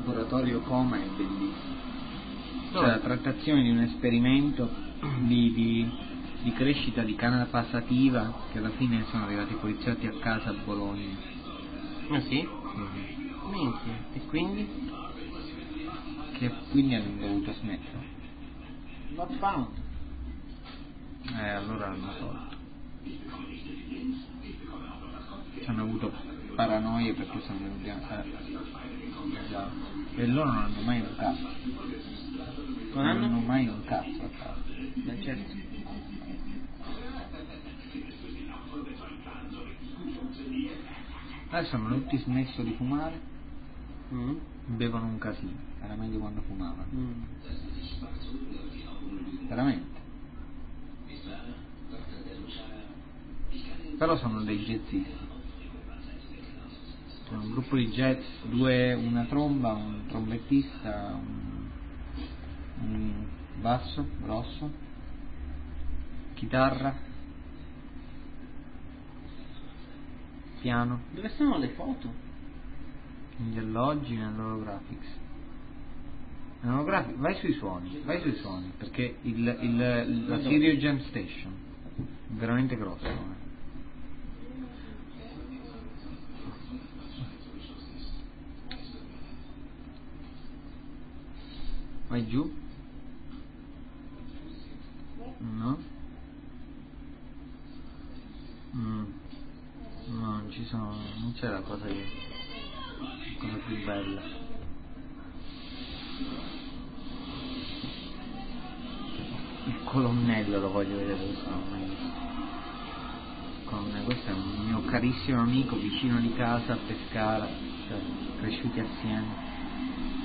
laboratorio Coma è bellissimo. No. Cioè la trattazione di un esperimento di crescita di canapa sativa, che alla fine sono arrivati i poliziotti a casa a Bologna. Ah sì? Minchia. E quindi? Che quindi hanno dovuto smettere. Not found. Allora l'hanno tolto. Hanno avuto paranoie perché sono venuti a e loro non hanno mai un cazzo. Non hanno mai un cazzo a casa. Ma certo. Adesso hanno tutti smesso di fumare, bevono un casino, era meglio quando fumavano. Veramente. Però sono dei jazzisti. Sono un gruppo di jazz, una tromba, un trombettista, un basso grosso, chitarra, piano. Dove sono le foto? Negli alloggi, nell'holographics. Vai sui suoni, perché la Sirio Jam Station è veramente grosso. Vai giù? No? No, non ci sono, non c'è la cosa più bella. Il colonnello lo voglio vedere questo momento. Questo è un mio carissimo amico vicino di casa a Pescara, cioè cresciuti assieme.